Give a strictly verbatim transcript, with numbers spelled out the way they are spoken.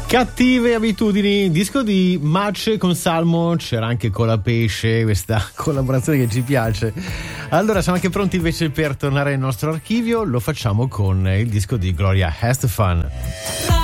Cattive abitudini, disco di Match con Salmo, c'era anche Colapesce, questa collaborazione che ci piace. Allora siamo anche pronti invece per tornare al nostro archivio, lo facciamo con il disco di Gloria Estefan.